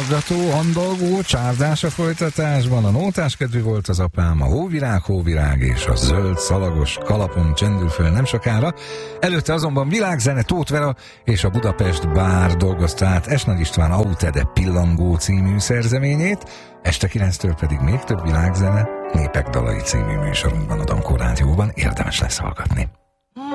hallgató, andalgó, csárdás a folytatásban. A nótás kedvű volt az apám, a hóvirág és a zöld szalagos kalapon csendül föl nem sokára. Előtte azonban világzene, Tóth Vera és a Budapest Bár dolgozta át S. Nagy István Autede Pillangó című szerzeményét, este 9-től pedig még több világzene, Népek dalai című műsorunkban a Dankó Rádióban érdemes lesz hallgatni.